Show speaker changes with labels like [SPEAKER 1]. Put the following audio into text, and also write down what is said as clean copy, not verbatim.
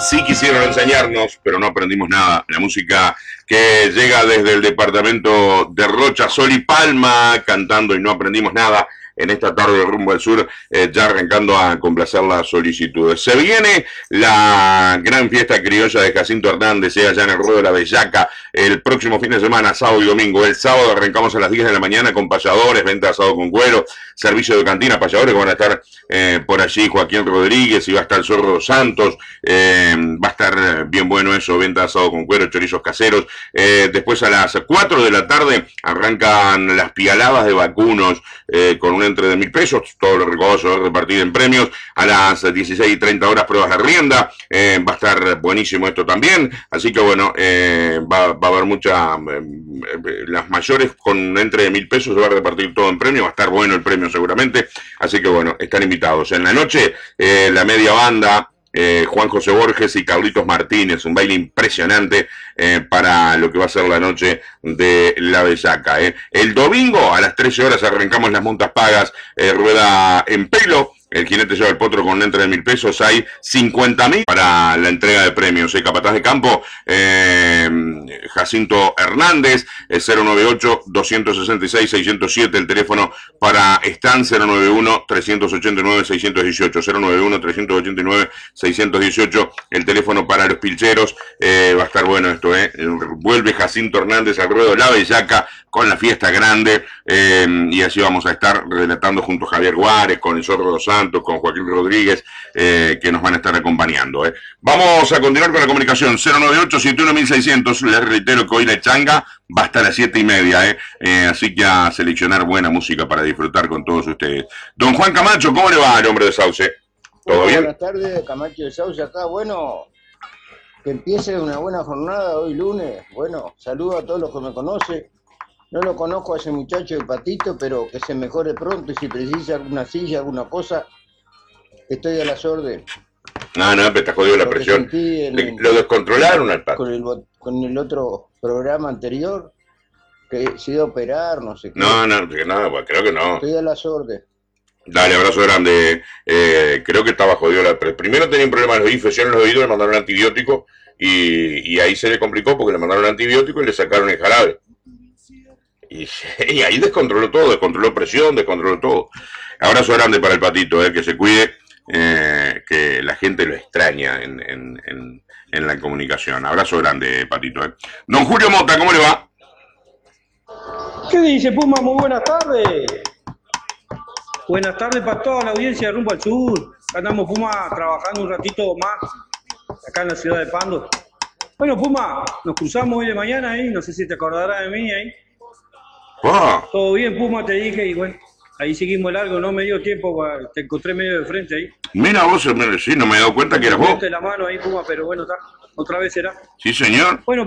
[SPEAKER 1] Sí quisieron enseñarnos, pero no aprendimos nada. La música que llega desde el departamento de Rocha, Sol y Palma, cantando y no aprendimos nada en esta tarde de Rumbo al Sur, ya arrancando a complacer las solicitudes. Se viene la gran fiesta criolla de Jacinto Hernández, allá en el Ruedo de la Bellaca, el próximo fin de semana, sábado y domingo. El sábado arrancamos a las 10 de la mañana con payadores, venta de asado con cuero, servicio de cantina, payadores que van a estar por allí, Joaquín Rodríguez, y va a estar el Zorro Santos, va a estar bien bueno eso, venta de asado con cuero, chorizos caseros. Después a las 4 de la tarde arrancan las pialadas de vacunos con un entre de 1.000 pesos, todo lo recaudados se va a repartir en premios. A las 16:30 pruebas de rienda, va a estar buenísimo esto también, así que bueno, va a haber mucha, las mayores con un entre de 1.000 pesos se va a repartir todo en premio, va a estar bueno el premio seguramente, así que bueno, están invitados. En la noche, la media banda, Juan José Borges y Carlitos Martínez, un baile impresionante para lo que va a ser la noche de la Bellaca. El domingo a las 13 horas arrancamos las Montas Pagas, rueda en pelo. El jinete lleva el potro con una entrada de 1.000 pesos. Hay 50.000 para la entrega de premios. El capataz de campo, Jacinto Hernández, 098-266-607. El teléfono para Stan, 091-389-618. 091-389-618. El teléfono para los pilcheros. Va a estar bueno esto, Vuelve Jacinto Hernández al ruedo de la Bellaca con la fiesta grande. Y así vamos a estar relatando junto a Javier Guárez, con el Zorro Santos, con Joaquín Rodríguez, que nos van a estar acompañando. Vamos a continuar con la comunicación. 098-71-1600. Les reitero que hoy la changa va a estar a las 7:30, así que a seleccionar buena música para disfrutar con todos ustedes. Don Juan Camacho, ¿cómo le va el hombre de Sauce? ¿Todo bien?
[SPEAKER 2] Buenas tardes, Camacho de Sauce acá. Bueno, que empiece una buena jornada hoy lunes. Bueno, saludo a todos los que me conocen. No lo conozco a ese muchacho de Patito, pero que se mejore pronto, y si precisa alguna silla, alguna cosa, estoy a las órdenes.
[SPEAKER 1] No, pero está jodido la presión. Lo descontrolaron al Pato.
[SPEAKER 2] Con el otro programa anterior, que se iba a operar, no sé qué.
[SPEAKER 1] No, pues creo que no.
[SPEAKER 2] Estoy a las órdenes.
[SPEAKER 1] Dale, abrazo grande. Creo que estaba jodido la presión. Primero tenía un problema de infección en los oídos, le mandaron antibiótico, y ahí se le complicó porque le mandaron antibiótico y le sacaron el jarabe. Y ahí descontroló todo, descontroló presión, descontroló todo. Abrazo grande para el Patito, que se cuide, que la gente lo extraña en la comunicación. Abrazo grande, Patito. Don Julio Mota, ¿cómo le va?
[SPEAKER 3] ¿Qué dice, Puma? Muy buenas tardes. Buenas tardes para toda la audiencia de Rumbo al Sur. Andamos, Puma, trabajando un ratito más acá en la ciudad de Pando. Bueno, Puma, nos cruzamos hoy de mañana ahí, no sé si te acordarás de mí ahí.
[SPEAKER 1] Ah.
[SPEAKER 3] Todo bien, Puma, te dije, y bueno, ahí seguimos largo, no me dio tiempo, te encontré medio de frente ahí.
[SPEAKER 1] Mira vos, sí, no me he dado cuenta que eras vos.
[SPEAKER 3] La mano ahí, Puma, pero bueno, está, otra vez será.
[SPEAKER 1] Sí, señor.
[SPEAKER 3] Bueno,